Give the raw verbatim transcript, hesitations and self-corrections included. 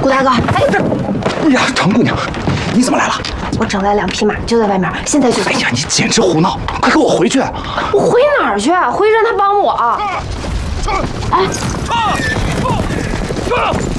顾大哥，哎， 哎呀，程姑娘，你怎么来了？ 我整来两匹马，就在外面，现在就走。 哎呀，你简直胡闹！快跟我回去！ 我回哪儿去？回去让他帮我。哎。